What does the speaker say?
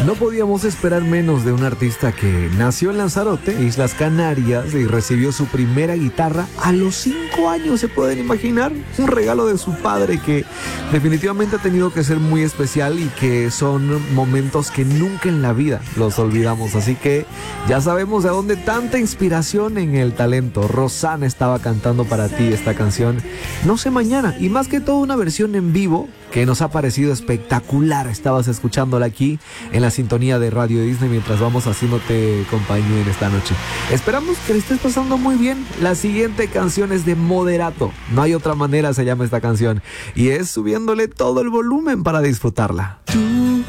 No podíamos esperar menos de un artista que nació en Lanzarote, Islas Canarias, y recibió su primera guitarra a los 5 años, ¿se pueden imaginar? Un regalo de su padre que definitivamente ha tenido que ser muy especial y que son momentos que nunca en la vida los olvidamos. Así que ya sabemos de dónde tanta inspiración en el talento. Rosana estaba cantando para ti esta canción, No sé mañana, y más que todo una versión en vivo que nos ha parecido espectacular. Estabas escuchándola aquí en la sintonía de Radio Disney mientras vamos haciéndote compañía en esta noche. Esperamos que le estés pasando muy bien. La siguiente canción es de Moderato. No hay otra manera, se llama esta canción. Y es subiéndole todo el volumen para disfrutarla.